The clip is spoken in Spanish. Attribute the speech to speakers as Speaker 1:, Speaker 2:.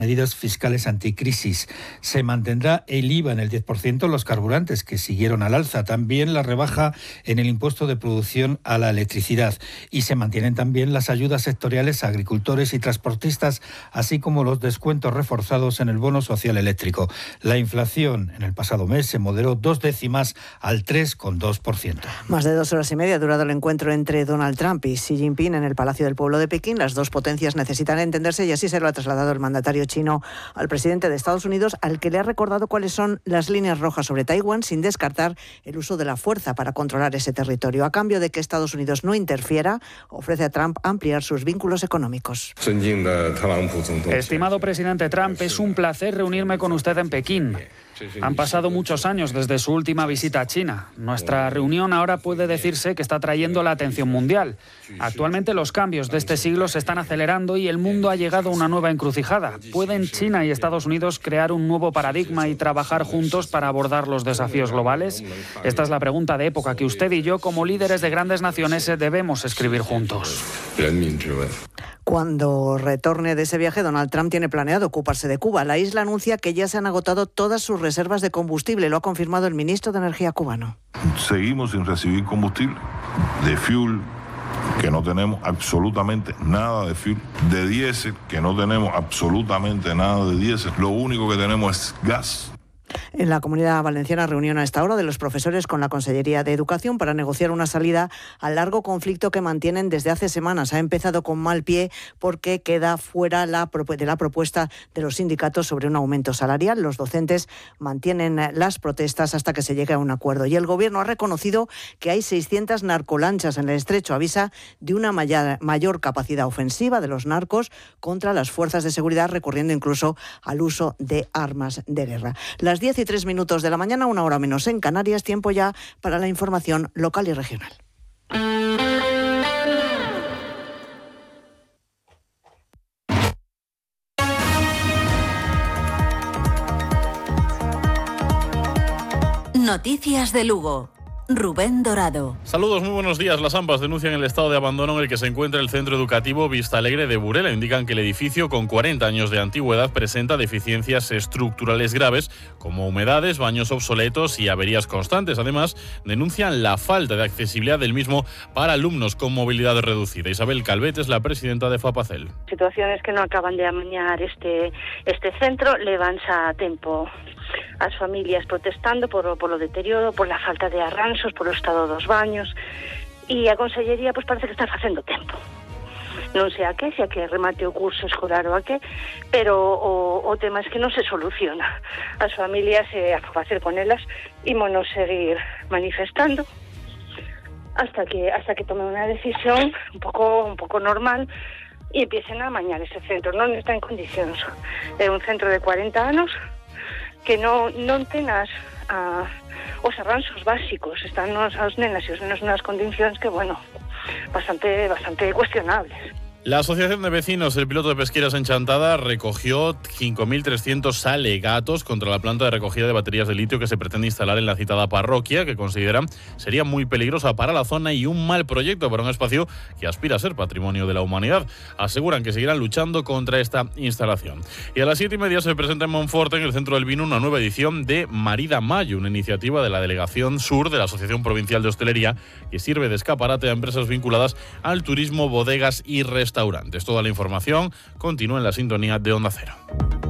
Speaker 1: medidas fiscales anticrisis. Se mantendrá el IVA en el 10% en los carburantes, que siguieron al alza. También la rebaja en el impuesto de producción a la electricidad. Y se mantienen también las ayudas sectoriales a agricultores y transportistas, así como los descuentos reforzados en el bono social eléctrico. La inflación en el pasado mes se moderó 2 décimas al 3,2%.
Speaker 2: Más de 2 horas y media ha durado el encuentro entre Donald Trump y Xi Jinping en el Palacio del Pueblo de Pekín. Las dos potencias necesitan entenderse y así se lo ha trasladado el mandatario chino al presidente de Estados Unidos, al que le ha recordado cuáles son las líneas rojas sobre Taiwán, sin descartar el uso de la fuerza para controlar ese territorio. A cambio de que Estados Unidos no interfiera, ofrece a Trump ampliar sus vínculos económicos.
Speaker 3: Estimado presidente Trump, es un placer reunirme con usted en Pekín. Han pasado muchos años desde su última visita a China. Nuestra reunión ahora puede decirse que está trayendo la atención mundial. Actualmente los cambios de este siglo se están acelerando y el mundo ha llegado a una nueva encrucijada. ¿Pueden China y Estados Unidos crear un nuevo paradigma y trabajar juntos para abordar los desafíos globales? Esta es la pregunta de época que usted y yo, como líderes de grandes naciones, debemos escribir juntos.
Speaker 2: Cuando retorne de ese viaje, Donald Trump tiene planeado ocuparse de Cuba. La isla anuncia que ya se han agotado todas sus reservas de combustible. Lo ha confirmado el ministro de Energía cubano.
Speaker 4: Seguimos sin recibir combustible, de fuel, que no tenemos absolutamente nada de fuel, de diésel, que no tenemos absolutamente nada de diésel. Lo único que tenemos es gas.
Speaker 2: En la Comunidad Valenciana, reunión a esta hora de los profesores con la Consellería de Educación para negociar una salida al largo conflicto que mantienen desde hace semanas. Ha empezado con mal pie porque queda fuera de la propuesta de los sindicatos sobre un aumento salarial. Los docentes mantienen las protestas hasta que se llegue a un acuerdo. Y el Gobierno ha reconocido que hay 600 narcolanchas en el estrecho. Avisa de una mayor capacidad ofensiva de los narcos contra las fuerzas de seguridad, recurriendo incluso al uso de armas de guerra. Las 10:03 de la mañana, 1 hora menos en Canarias, tiempo ya para la información local y regional.
Speaker 5: Noticias de Lugo. Rubén Dorado.
Speaker 6: Saludos, muy buenos días. Las AMPAs denuncian el estado de abandono en el que se encuentra el centro educativo Vista Alegre de Burela. Indican que el edificio, con 40 años de antigüedad, presenta deficiencias estructurales graves, como humedades, baños obsoletos y averías constantes. Además, denuncian la falta de accesibilidad del mismo para alumnos con movilidad reducida. Isabel Calvet es la presidenta de FAPACEL.
Speaker 7: Situaciones que no acaban de amañar este centro levansa a tempo as familias protestando polo deterioro, por la falta de arranxos, polo estado dos baños, e a Consellería pois parece que está facendo tempo. Non sei a que, se a que remate o curso escolar ou a que, pero o tema é que non se soluciona. As familias, a facer con elas, ímonos seguir manifestando hasta que tomen unha decisión un pouco normal e empiecen a amañar ese centro. Non está en condicións. É un centro de 40 anos que non ten os arranxos básicos. Están as nenas e os nenos nas condicións que, bastante cuestionables.
Speaker 6: La Asociación de Vecinos del Piloto de Pesqueras en Chantada recogió 5.300 alegatos contra la planta de recogida de baterías de litio que se pretende instalar en la citada parroquia, que consideran sería muy peligrosa para la zona y un mal proyecto para un espacio que aspira a ser patrimonio de la humanidad. Aseguran que seguirán luchando contra esta instalación. Y a las 7:30 se presenta en Monforte, en el Centro del Vino, una nueva edición de Marida Mayo, una iniciativa de la Delegación Sur de la Asociación Provincial de Hostelería que sirve de escaparate a empresas vinculadas al turismo, bodegas y restaurantes. Toda la información continúa en la sintonía de Onda Cero.